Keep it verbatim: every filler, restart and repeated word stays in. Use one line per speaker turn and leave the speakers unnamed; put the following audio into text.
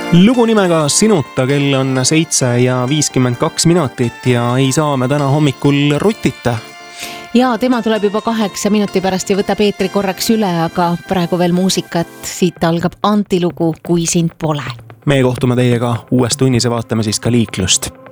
Lugu nimega Sinuta, kell on seitse ja viiskümmend kaks minutit ja ei saa me täna hommikul rutita.
Ja tema tuleb juba kaheksa minuti pärast ja võtab Peetri korraks üle, aga praegu veel muusikat. Siit algab Anti lugu Kui sind pole.
Me kohtume teiega uues tunnis ja vaatame siis ka liiklust.